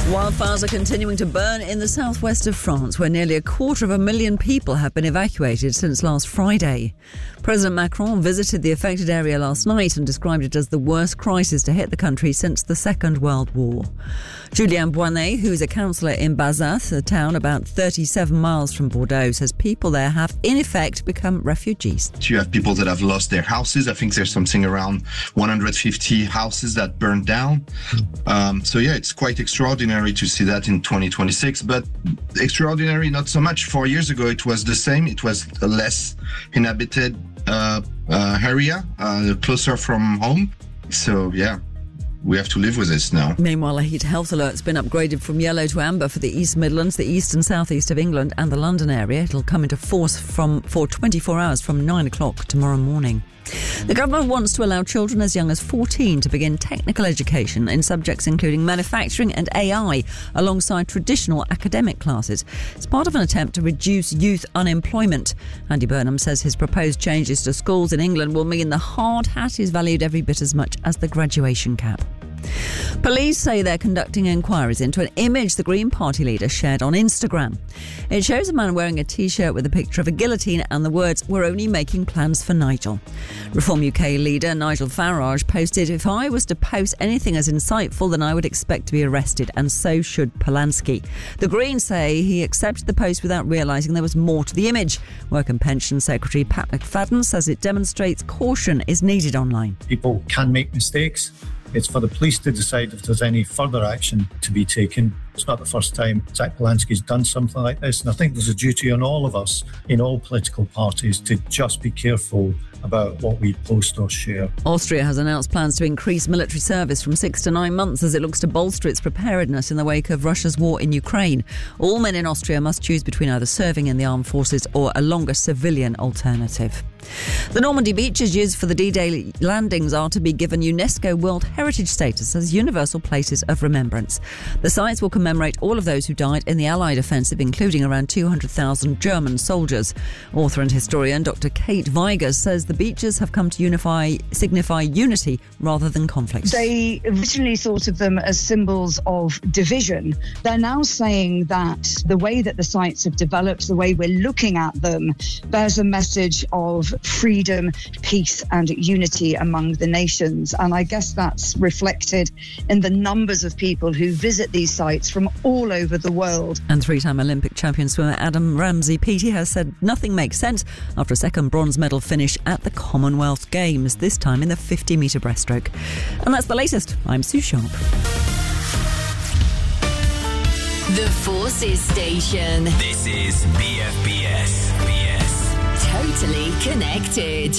Wildfires are continuing to burn in the southwest of France, where nearly 250,000 people have been evacuated since last Friday. President Macron visited the affected area last night and described it as the worst crisis to hit the country since the Second World War. Julien Boinet, who is a councillor in Bazas, a town about 37 miles from Bordeaux, says people there have, in effect, become refugees. You have people that have lost their houses. I think there's something around 150 houses that burned down. It's quite extraordinary to see that in 2026, but extraordinary not so much. 4 years ago, it was the same. It was a less inhabited area, closer from home. So, we have to live with this now. Meanwhile, a heat health alert's been upgraded from yellow to amber for the East Midlands, the east and southeast of England and the London area. It'll come into force for 24 hours from 9 o'clock tomorrow morning. The government wants to allow children as young as 14 to begin technical education in subjects including manufacturing and AI alongside traditional academic classes. It's part of an attempt to reduce youth unemployment. Andy Burnham says his proposed changes to schools in England will mean the hard hat is valued every bit as much as the graduation cap. Police say they're conducting inquiries into an image the Green Party leader shared on Instagram. It shows a man wearing a T-shirt with a picture of a guillotine and the words, "We're only making plans for Nigel." Reform UK leader Nigel Farage posted, "If I was to post anything as insightful, then I would expect to be arrested, and so should Polanski." The Greens say he accepted the post without realising there was more to the image. Work and Pension Secretary Pat McFadden says it demonstrates caution is needed online. People can make mistakes. It's for the police to decide if there's any further action to be taken. It's not the first time Zach Polanski's done something like this, and I think there's a duty on all of us in all political parties to just be careful about what we post or share. Austria has announced plans to increase military service from 6 to 9 months as it looks to bolster its preparedness in the wake of Russia's war in Ukraine. All men in Austria must choose between either serving in the armed forces or a longer civilian alternative. The Normandy beaches used for the D-Day landings are to be given UNESCO World Heritage status as universal places of remembrance. The sites will commemorate all of those who died in the Allied offensive, including around 200,000 German soldiers. Author and historian Dr. Kate Weigers says the beaches have come to signify unity rather than conflict. They originally thought of them as symbols of division. They're now saying that the way that the sites have developed, the way we're looking at them, bears a message of freedom, peace and unity among the nations. And I guess that's reflected in the numbers of people who visit these sites from all over the world. And three-time Olympic champion swimmer Adam Ramsey-Peaty has said nothing makes sense after a second bronze medal finish at the Commonwealth Games, this time in the 50-metre breaststroke. And that's the latest. I'm Sue Sharp. The Forces Station. This is BFBS. Totally connected.